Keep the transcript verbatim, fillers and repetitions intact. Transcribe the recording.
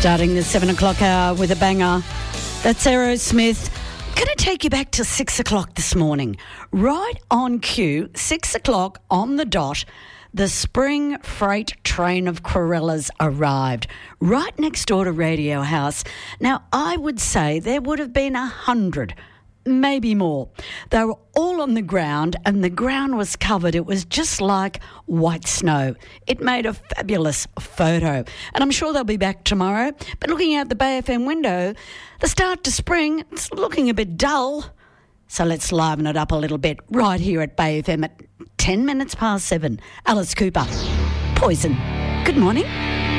Starting the seven o'clock hour with a banger. That's Aerosmith. I'm going to take you back to six o'clock this morning. Right on cue, six o'clock on the dot, the spring freight train of Corellas arrived right next door to Radio House. Now, I would say there would have been a hundred, maybe more. They were all on the ground and the ground was covered. It was just like white snow. It made a fabulous photo. And I'm sure they'll be back tomorrow. But looking out the Bay F M window, the start to spring, it's looking a bit dull. So let's liven it up a little bit right here at Bay F M at ten minutes past seven. Alice Cooper, Poison. Good morning.